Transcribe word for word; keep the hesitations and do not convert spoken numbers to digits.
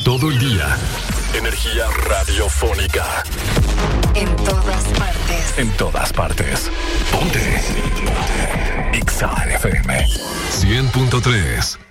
Todo el día. Energía radiofónica. En todas partes. En todas partes. Ponte. Ponte. X A F M. cien punto tres.